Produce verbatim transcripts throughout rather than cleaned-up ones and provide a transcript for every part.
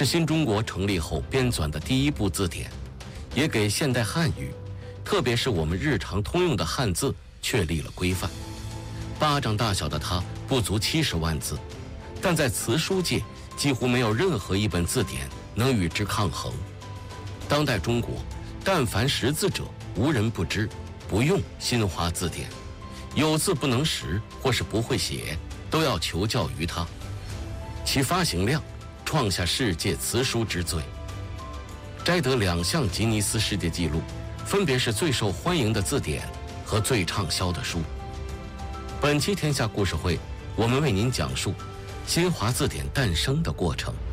是新中国成立后编纂的第一部字典，也给现代汉语，特别是我们日常通用的汉字确立了规范。巴掌大小的它不足七十万字，但在词书界几乎没有任何一本字典能与之抗衡。当代中国，但凡识字者，无人不知不用新华字典，有字不能识或是不会写，都要求教于它。其发行量创下世界词书之最，摘得两项吉尼斯世界纪录，分别是最受欢迎的字典和最畅销的书。本期天下故事会，我们为您讲述新华字典诞生的过程。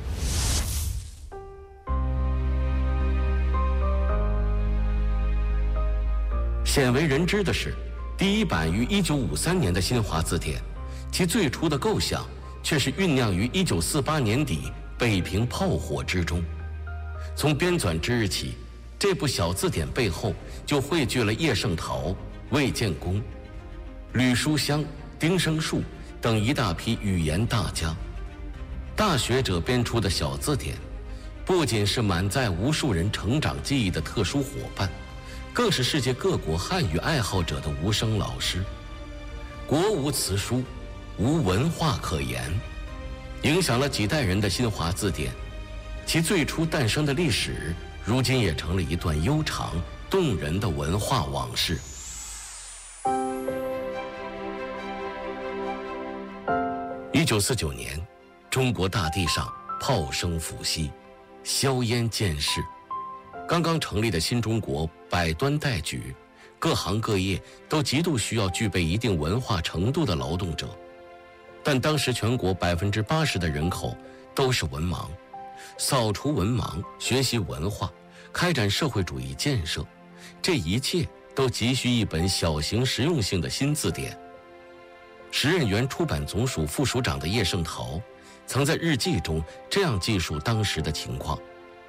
鲜为人知的是，第一版于一九五三年的新华字典，其最初的构想却是酝酿于一九四八年底北平炮火之中。从编纂之日起，这部小字典背后就汇聚了叶圣陶、魏建功、吕书香、丁生树等一大批语言大家。大学者编出的小字典，不仅是满载无数人成长记忆的特殊伙伴，更是世界各国汉语爱好者的无声老师。国无词书，无文化可言，影响了几代人的新华字典，其最初诞生的历史，如今也成了一段悠长动人的文化往事。一九四九年，中国大地上炮声甫息，硝烟渐逝。刚刚成立的新中国百端带举，各行各业都极度需要具备一定文化程度的劳动者。但当时全国百分之八十的人口都是文盲，扫除文盲，学习文化，开展社会主义建设，这一切都急需一本小型实用性的新字典。时任原出版总署副署长的叶圣陶，曾在日记中这样记述当时的情况：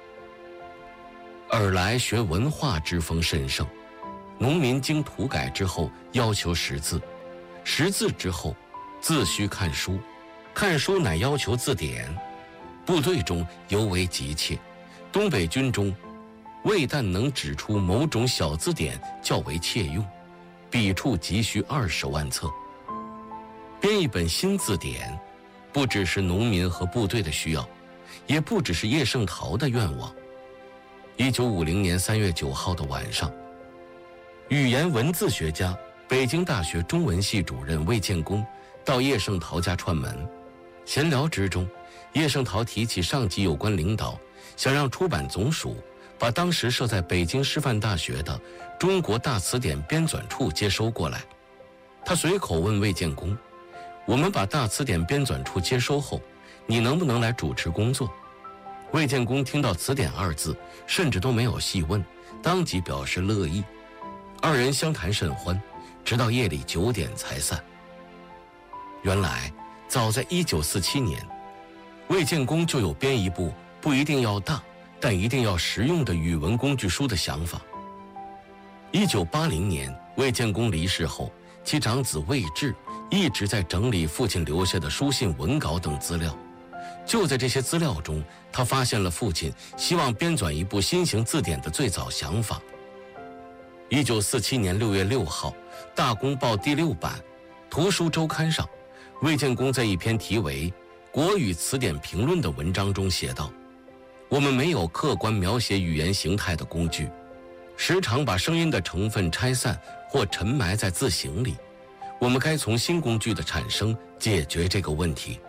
尔来学文化之风甚盛，农民经土改之后要求识字，识字之后自须看书，看书乃要求字典。部队中尤为急切，东北军中未但能指出某种小字典较为切用，笔触急需二十万册。编一本新字典，不只是农民和部队的需要，也不只是叶圣陶的愿望。一九五零年三月九号的晚上，语言文字学家、北京大学中文系主任魏建功到叶圣陶家串门。闲聊之中，叶圣陶提起上级有关领导想让出版总署把当时设在北京师范大学的中国大词典编纂处接收过来。他随口问魏建功，我们把大词典编纂处接收后，你能不能来主持工作？魏建功听到词典二字，甚至都没有细问，当即表示乐意。二人相谈甚欢，直到夜里九点才散。原来早在一九四七年，魏建功就有编一部不一定要大，但一定要实用的语文工具书的想法。一九八零年，魏建功离世后，其长子魏志一直在整理父亲留下的书信文稿等资料。就在这些资料中，他发现了父亲希望编纂一部新型字典的最早想法。一九四七年六月六号，《大公报》第六版《图书周刊》上，魏建功在一篇题为《国语词典评论》的文章中写道：我们没有客观描写语言形态的工具，时常把声音的成分拆散或沉埋在字形里，我们该从新工具的产生解决这个问题。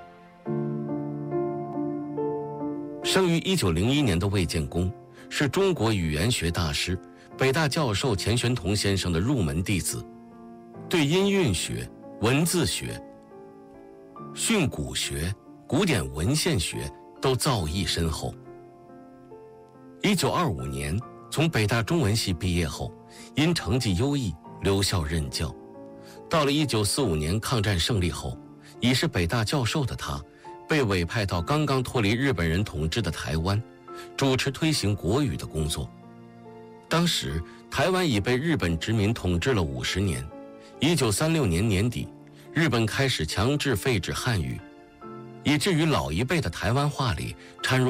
生于一九零一年的魏建功是中国语言学大师、北大教授钱玄同先生的入门弟子，对音韵学、文字学、训诂学、古典文献学都造诣深厚。一九二五年从北大中文系毕业后，因成绩优异留校任教。到了一九四五年抗战胜利后，已是北大教授的他，被委派到刚刚脱离日本人统治的台湾，主持推行国语的工作。当时台湾已被日本殖民统治了五十年。一九三六年年底，日本开始强制废止汉语，以至于老一辈的台湾话里掺入